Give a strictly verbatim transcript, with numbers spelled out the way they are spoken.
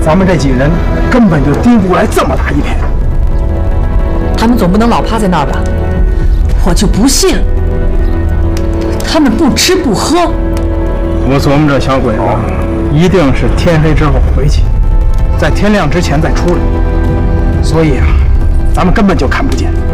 咱们这几个人根本就盯不过来这么大一片。 他们总不能老趴在那儿吧？我就不信他们不吃不喝。 我琢磨这小鬼子一定是天黑之后回去，在天亮之前再出来，所以啊，咱们根本就看不见。